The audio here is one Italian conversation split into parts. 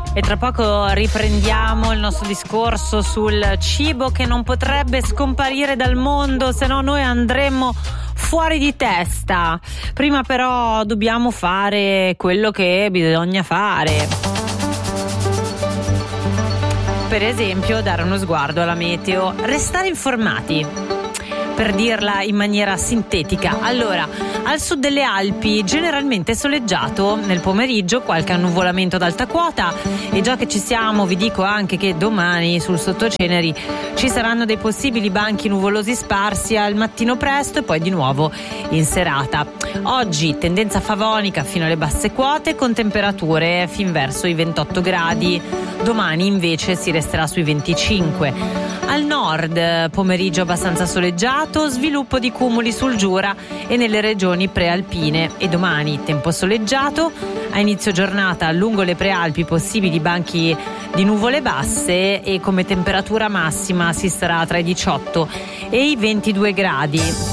E tra poco riprendiamo il nostro discorso sul cibo che non potrebbe scomparire dal mondo, se no noi andremmo fuori di testa. Prima però dobbiamo fare quello che bisogna fare. Per esempio dare uno sguardo alla meteo, restare informati. Per dirla in maniera sintetica, allora, al sud delle Alpi generalmente soleggiato, nel pomeriggio qualche annuvolamento ad alta quota, e già che ci siamo vi dico anche che domani sul Sottoceneri ci saranno dei possibili banchi nuvolosi sparsi al mattino presto e poi di nuovo in serata. Oggi tendenza favonica fino alle basse quote con temperature fin verso i 28 gradi, domani invece si resterà sui 25. Al nord pomeriggio abbastanza soleggiato, sviluppo di cumuli sul Giura e nelle regioni prealpine, e domani tempo soleggiato, a inizio giornata lungo le prealpi possibili banchi di nuvole basse e come temperatura massima si starà tra i 18 e i 22 gradi.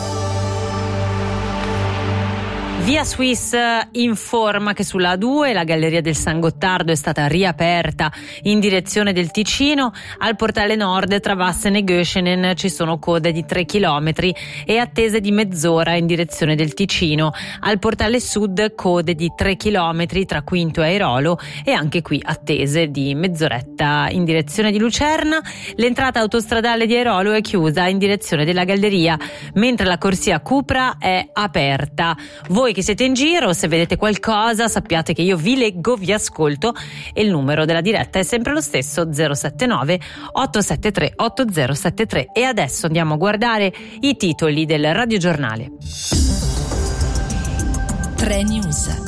Via Swiss informa che sulla A2 la galleria del San Gottardo è stata riaperta in direzione del Ticino. Al portale nord tra Vassen e Göschenen ci sono code di 3 km e attese di mezz'ora in direzione del Ticino. Al portale sud code di 3 km tra Quinto e Airolo e anche qui attese di mezz'oretta in direzione di Lucerna. L'entrata autostradale di Airolo è chiusa in direzione della galleria, mentre la corsia Cupra è aperta. Voi che siete in giro, se vedete qualcosa sappiate che io vi leggo, vi ascolto, e il numero della diretta è sempre lo stesso, 079 873 8073. E adesso andiamo a guardare i titoli del radiogiornale. 3 News.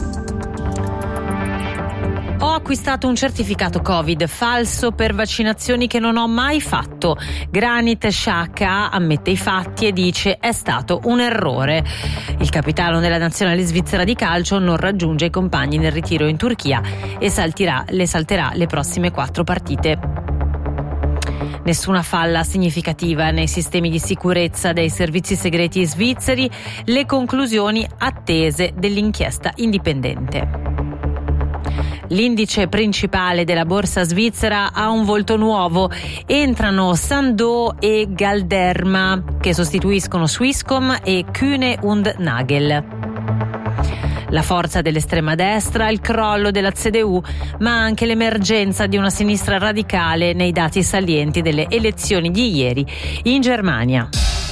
Ho acquistato un certificato Covid falso per vaccinazioni che non ho mai fatto. Granit Xhaka ammette i fatti e dice è stato un errore. Il capitano della nazionale svizzera di calcio non raggiunge i compagni nel ritiro in Turchia e salterà le prossime 4 partite. Nessuna falla significativa nei sistemi di sicurezza dei servizi segreti svizzeri, le conclusioni attese dell'inchiesta indipendente. L'indice principale della borsa svizzera ha un volto nuovo. Entrano Sandoz e Galderma, che sostituiscono Swisscom e Kühne + Nagel. La forza dell'estrema destra, il crollo della CDU, ma anche l'emergenza di una sinistra radicale nei dati salienti delle elezioni di ieri in Germania.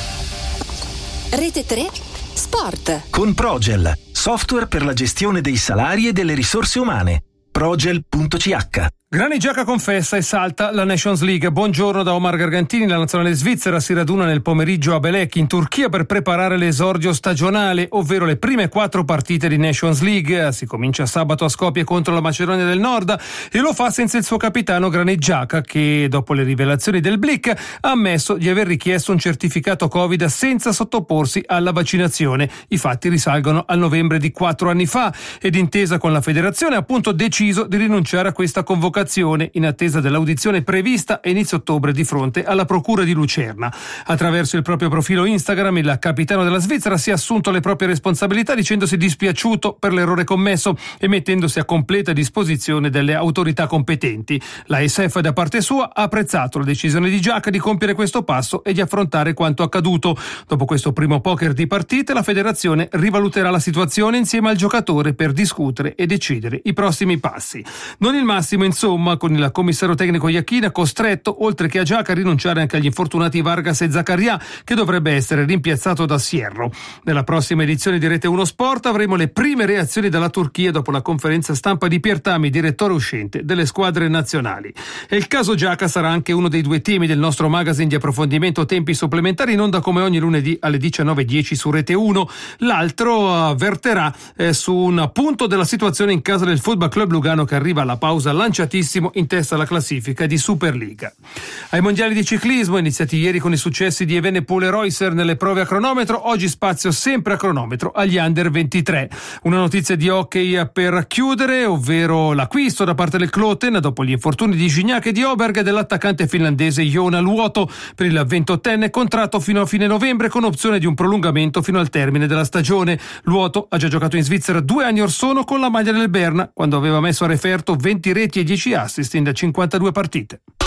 Rete 3 Sport. Con Progel, software per la gestione dei salari e delle risorse umane. Progel.ch. Granit Xhaka confessa e salta la Nations League. Buongiorno da Omar Gargantini. La nazionale svizzera si raduna nel pomeriggio a Belek in Turchia per preparare l'esordio stagionale, ovvero le prime 4 partite di Nations League. Si comincia sabato a Skopje contro la Macedonia del Nord e lo fa senza il suo capitano Granit Xhaka, che dopo le rivelazioni del Blick ha ammesso di aver richiesto un certificato Covid senza sottoporsi alla vaccinazione. I fatti risalgono al novembre di 4 anni fa ed intesa con la federazione ha appunto deciso di rinunciare a questa convocazione in attesa dell'audizione prevista a inizio ottobre di fronte alla procura di Lucerna. Attraverso il proprio profilo Instagram il capitano della Svizzera si è assunto le proprie responsabilità dicendosi dispiaciuto per l'errore commesso e mettendosi a completa disposizione delle autorità competenti. La SF da parte sua ha apprezzato la decisione di Xhaka di compiere questo passo e di affrontare quanto accaduto. Dopo questo primo poker di partite la federazione rivaluterà la situazione insieme al giocatore per discutere e decidere i prossimi passi. Non il massimo insomma, con il commissario tecnico Iachina costretto, oltre che a Xhaka, a rinunciare anche agli infortunati Vargas e Zaccaria, che dovrebbe essere rimpiazzato da Sierro. Nella prossima edizione di Rete 1 Sport avremo le prime reazioni dalla Turchia dopo la conferenza stampa di Piertami, direttore uscente delle squadre nazionali. E il caso Xhaka sarà anche uno dei 2 temi del nostro magazine di approfondimento Tempi supplementari in onda come ogni lunedì alle 19:10 su Rete 1. L'altro verterà su un punto della situazione in casa del Football Club Lugano, che arriva alla pausa lanciativa fortissimo in testa alla classifica di Superliga. Ai mondiali di ciclismo, iniziati ieri con i successi di Evenepoel e Reusser nelle prove a cronometro, oggi spazio sempre a cronometro agli Under 23. Una notizia di hockey per chiudere, ovvero l'acquisto da parte del Kloten, dopo gli infortuni di Gignac e di Oberg, dell'attaccante finlandese Joona Luoto per il 28enne, contratto fino a fine novembre con opzione di un prolungamento fino al termine della stagione. Luoto ha già giocato in Svizzera 2 anni or sono con la maglia del Berna, quando aveva messo a referto 20 reti e 10 assist in 52 partite.